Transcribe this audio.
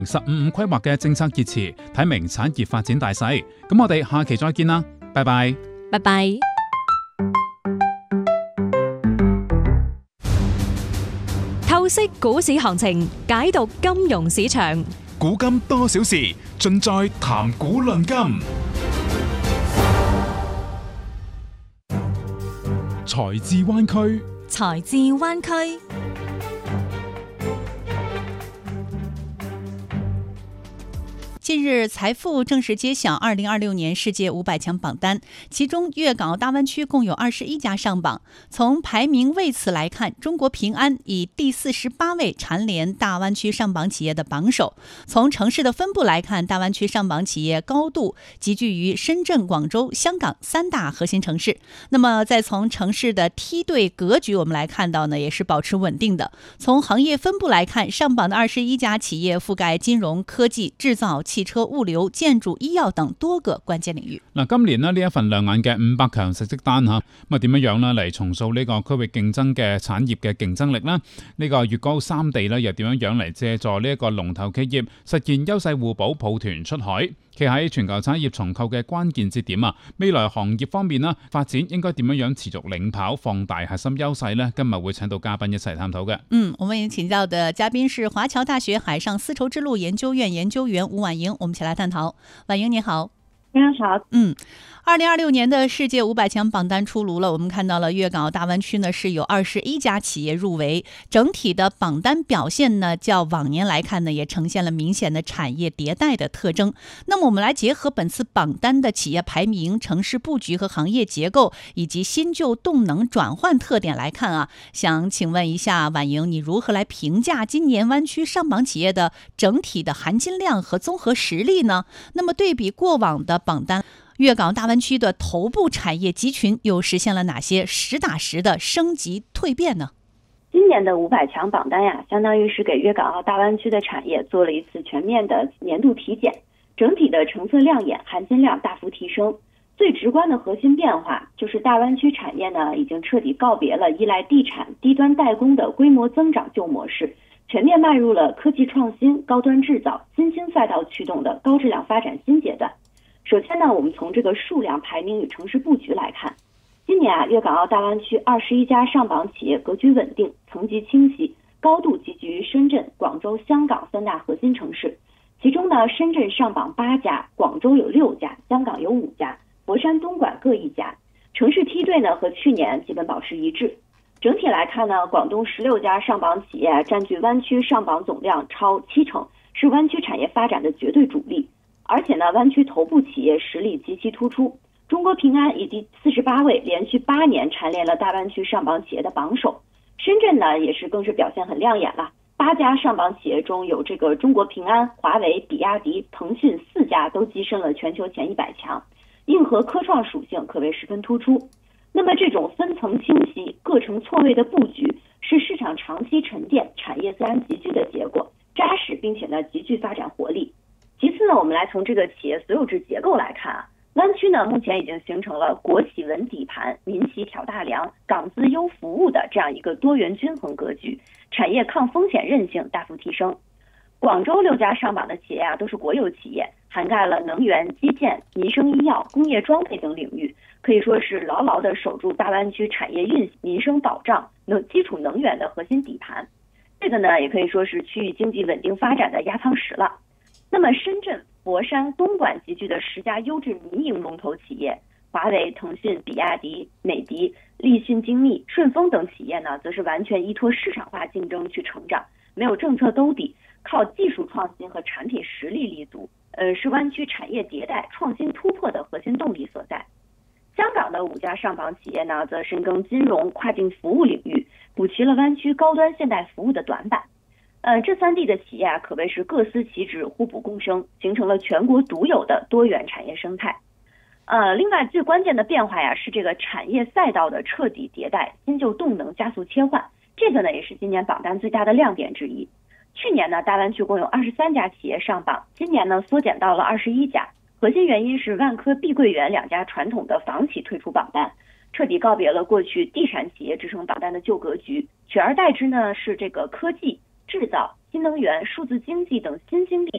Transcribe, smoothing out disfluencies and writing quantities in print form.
15規劃嘅政策熱詞，睇明產業發展大勢。咁我哋下期再見啦，拜拜。 拜拜。透析股市行情，解讀金融市場。 古今多少事，盡在談股論金。財智灣區， 財智灣區。 近日，財富正式揭曉2026年世界500強榜單，其中粵港澳大灣區共有21家上榜。從排名位次來看，中國平安以第48位蟬聯大灣區上榜企業的榜首。從城市的分布來看，大灣區上榜企業高度集聚於深圳、廣州、香港3大核心城市。那麼再從城市的梯隊格局，我們來看到呢，也是保持穩定的。從行業分布來看，上榜的21家企業覆蓋金融、科技、製造、汽車、物流、建築、醫藥等多個關鍵領域。 今年呢一份亮眼嘅500強實績單嚇，咁點樣呢嚟重塑呢個區域競爭嘅產業嘅競爭力呢？呢個粵港澳3地呢又點樣嚟借助呢一個龍頭企業實現優勢互補，抱團出海？企喺全球產業重構嘅關鍵節點啊，未來行業方面呢發展應該點樣持續領跑，放大核心優勢呢？今日會請到嘉賓一齊探討嘅。 我們請到的嘉賓是華僑大學海上絲綢之路研究院研究員吳婉瑩，我們一起來探討。婉瑩你好。 非常好。 2026年的世界500強榜單出爐了，我們看到了粵港澳大灣區呢是有21家企業入圍，整體的榜單表現呢較往年來看呢也呈現了明顯的產業迭代的特徵。那麼我們來結合本次榜單的企業排名、城市布局和行業結構以及新舊動能轉換特點來看啊，想請問一下婉瑩，你如何來評價今年灣區上榜企業的整體的含金量和綜合實力呢？那麼對比過往的榜單，粵港澳大灣區的頭部產業集群又實現了哪些實打實的升級蛻變呢？ 今年的500強榜單呀，相當於是給粵港澳大灣區的產業做了一次全面的年度體檢，整體的成色亮眼，含金量大幅提升。最直觀的核心變化就是大灣區產業呢，已經徹底告別了依賴地產、低端代工的規模增長舊模式，全面邁入了科技創新、高端製造、新興賽道驅動的高質量發展新階段。首先呢，我們從這個數量排名與城市布局來看，今年粵港澳大灣區21家上榜企業格局穩定，層級清晰，高度集聚於深圳、廣州、香港3大核心城市。其中呢，深圳上榜8家，廣州有6家，香港有5家，佛山、東莞各1家。城市梯隊呢和去年基本保持一致。整體來看呢，廣東16家上榜企業佔據灣區上榜總量超70%，是灣區產業發展的絕對主力。而且呢，灣區頭部企業實力極其突出，中國平安以第48位連續8年蟬聯了大灣區上榜企業的榜首。深圳呢也是更是表現很亮眼了，8家上榜企業中有這個中國平安、華為、比亞迪、騰訊4家都躋身了全球前100強，硬核科創屬性可謂十分突出。那麼這種分層清晰、各成錯位的布局，是市場長期沉澱、產業自然集聚的結果，扎實並且呢極具發展活力。其次呢，我們來從這個企業所有制結構來看啊，灣區呢目前已經形成了國企穩底盤、民企挑大梁、港資優服務的這樣一個多元均衡格局，產業抗風險韌性大幅提升。廣州6家上榜的企業啊，都是國有企業，涵蓋了能源、基建、民生醫藥、工業裝備等領域，可以說是牢牢地守住大灣區產業運行、民生保障、基礎能源的核心底盤。這個呢，也可以說是區域經濟穩定發展的壓艙石了。那麼深圳、佛山、東莞集聚的10家優質民營龍頭企業，華為、騰訊、比亞迪、美的、立訊精密、順豐等企業呢，則是完全依托市場化競爭去成長，沒有政策兜底，靠技術創新和產品實力立足，是灣區產業迭代、創新突破的核心動力所在。香港的5家上榜企業呢，則深耕金融、跨境服務領域，補齊了灣區高端現代服務的短板。這3地的企業啊，可謂是各司其職，互補共生，形成了全國獨有的多元產業生態。另外最關鍵的變化呀，是這個產業賽道的徹底迭代，新舊動能加速切換。這個呢，也是今年榜單最大的亮點之一。去年呢，大灣區共有23家企業上榜，今年呢縮減到了21家。核心原因是萬科、碧桂園2家傳統的房企退出榜單，徹底告別了過去地產企業支撐榜單的舊格局，取而代之呢是這個科技、製造、新能源、數字經濟等新興力